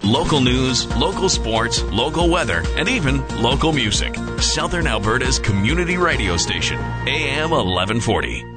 Local news, local sports, local weather, and even local music. Southern Alberta's community radio station, AM 1140.